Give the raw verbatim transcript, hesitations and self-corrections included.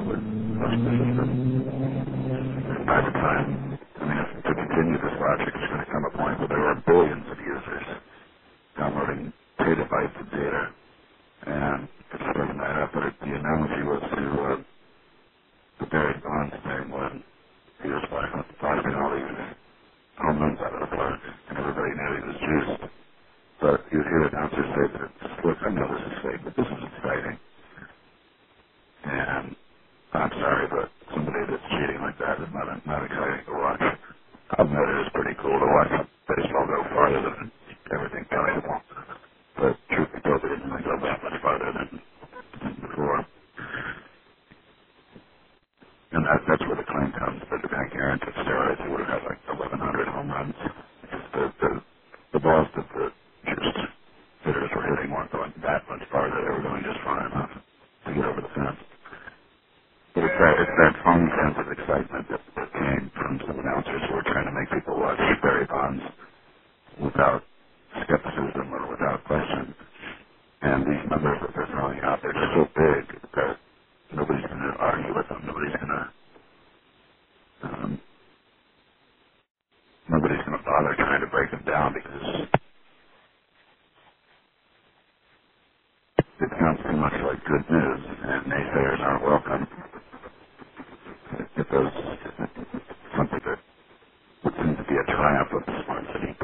with most of the system. By the time, I mean, if, to continue this logic, there's going to come a point where there are billions of users downloading petabytes of data, and it's starting that up. But it, the analogy was to uh, the Barry Bonds thing when he was fighting all these home runs out of the park, and everybody knew he was juiced. But you'd hear announcers say that, look, I know this is fake, but this is exciting. And I'm sorry, but somebody that's cheating like that is not not exciting to watch. I'll admit it is pretty cool to watch baseball go farther than everything possible. But truth be told, it didn't go that much farther than before. And that, that's where the claim comes that if Hank Aaron took steroids, he would have had like eleven hundred home runs. The, the, the balls that the just hitters were hitting weren't going that much farther. They were going just far enough to get over the fence. But it's that, it's that phony sense of excitement that, that came from some announcers who were trying to make people watch Barry Bonds without skepticism or without question. And these numbers that they're throwing out, they're just so big that nobody's going to argue with them. Nobody's going to um, nobody's going to bother trying to break them down because it sounds too much like good news, and naysayers aren't welcome. If those something that would seem to be a triumph of the smart city